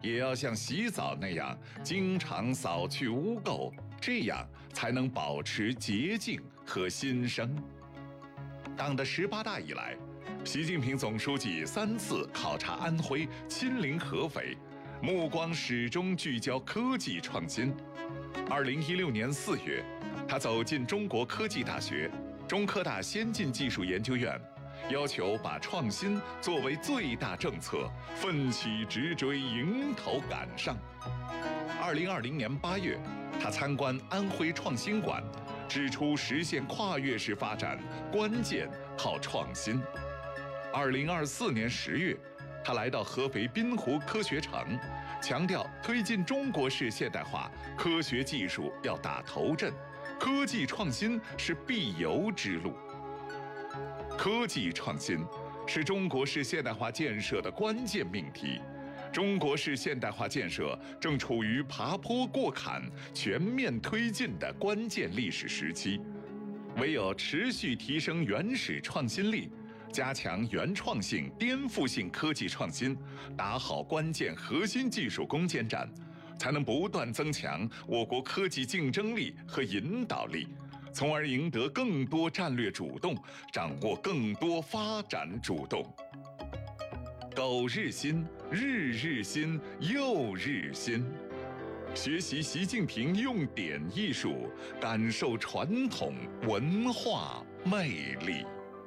也要像洗澡那样经常扫去污垢，这样才能保持洁净和新生。党的18大以来，习近平总书记3次考察安徽，亲临合肥，目光始终聚焦科技创新。2016年4月，他走进中国科技大学、中科大先进技术研究院，要求把创新作为最大政策，奋起直追，迎头赶上。2020年8月，他参观安徽创新馆，指出实现跨越式发展关键靠创新。2024年10月，他来到合肥滨湖科学城，强调推进中国式现代化，科学技术要打头阵，科技创新是必由之路。科技创新是中国式现代化建设的关键命题。中国式现代化建设正处于爬坡过坎、全面推进的关键历史时期，唯有持续提升原始创新力，加强原创性、颠覆性科技创新，打好关键核心技术攻坚战，才能不断增强我国科技竞争力和引导力，从而赢得更多战略主动，掌握更多发展主动。苟日新，日日新，又日新。学习习近平用典艺术，感受传统文化魅力。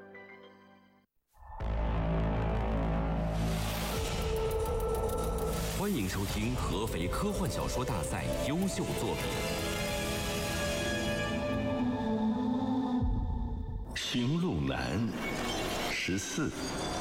欢迎收听合肥科幻小说大赛优秀作品 《行路难》14。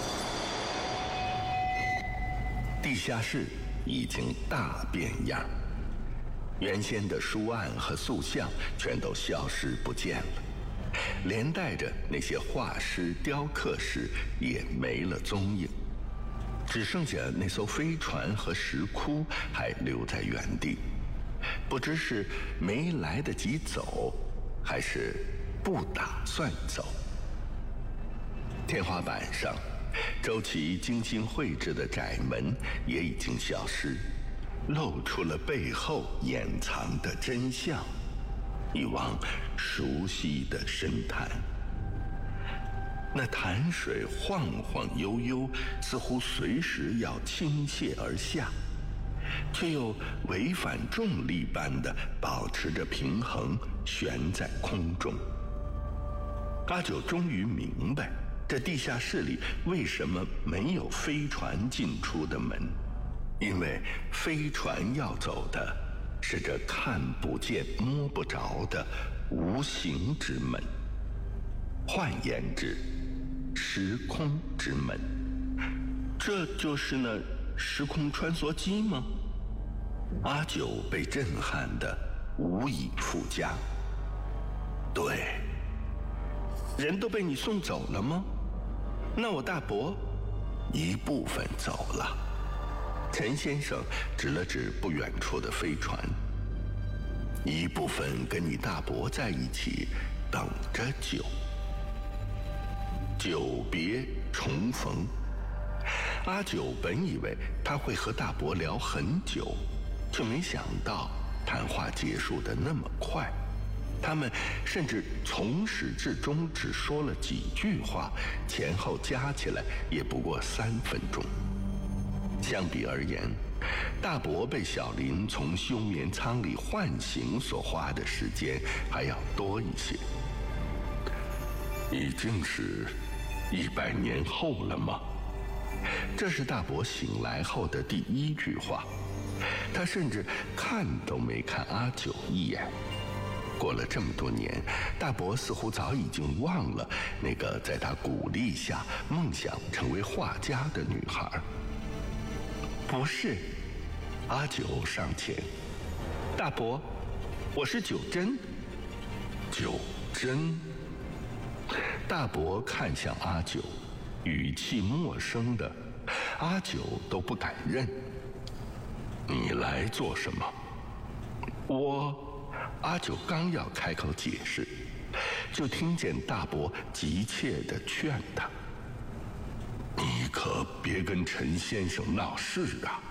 地下室已经大变样，原先的书案和塑像全都消失不见了，连带着那些画师、雕刻师也没了踪影，只剩下那艘飞船和石窟还留在原地，不知是没来得及走，还是不打算走。天花板上周琦精心绘制的窄门也已经消失，露出了背后掩藏的真相，一汪熟悉的深潭。那潭水晃晃悠悠，似乎随时要倾泻而下，却又违反重力般的保持着平衡，悬在空中。阿九终于明白，这地下室里为什么没有飞船进出的门，因为飞船要走的是这看不见摸不着的无形之门，换言之，时空之门。这就是那时空穿梭机吗？阿九被震撼得无以复加。对，人都被你送走了吗？那我大伯一部分走了。陈先生指了指不远处的飞船，一部分跟你大伯在一起等着酒。久别重逢，阿九本以为他会和大伯聊很久，却没想到谈话结束得那么快。他们甚至从始至终只说了几句话，前后加起来也不过3分钟。相比而言，大伯被小林从休眠舱里唤醒所花的时间还要多一些。已经是100年后了吗？这是大伯醒来后的第1句话，他甚至看都没看阿九一眼。过了这么多年，大伯似乎早已经忘了那个在他鼓励下梦想成为画家的女孩。不是，阿九上前，大伯，我是九真。九真。大伯看向阿九，语气陌生的，阿九都不敢认。你来做什么？阿九刚要开口解释，就听见大伯急切地劝他：“你可别跟陈先生闹事啊！